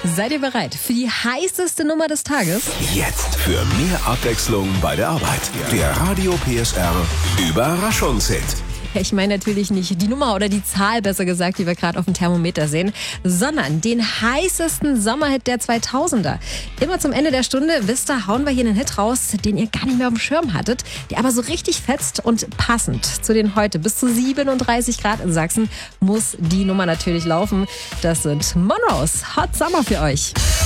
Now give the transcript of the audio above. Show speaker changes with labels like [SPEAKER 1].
[SPEAKER 1] Seid ihr bereit für die heißeste Nummer des Tages?
[SPEAKER 2] Jetzt für mehr Abwechslung bei der Arbeit. Der Radio PSR Überraschungshit.
[SPEAKER 1] Ich meine natürlich nicht die Nummer oder die Zahl, besser gesagt, die wir gerade auf dem Thermometer sehen, sondern den heißesten Sommerhit der 2000er. Immer zum Ende der Stunde, wisst ihr, hauen wir hier einen Hit raus, den ihr gar nicht mehr auf dem Schirm hattet, der aber so richtig fetzt und passend zu den heute bis zu 37 Grad in Sachsen muss die Nummer natürlich laufen. Das sind Monroes Hot Summer für euch.